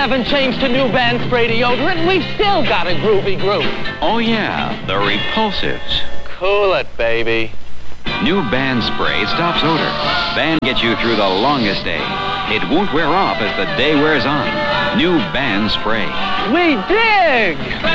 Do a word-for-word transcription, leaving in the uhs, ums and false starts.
haven't changed to new Band Spray deodorant, we've still got a groovy groove. Oh, yeah, the Repulsives. Cool it, baby. New Band Spray stops odor. Band gets you through the longest day. It won't wear off as the day wears on. New Band Spray. We dig!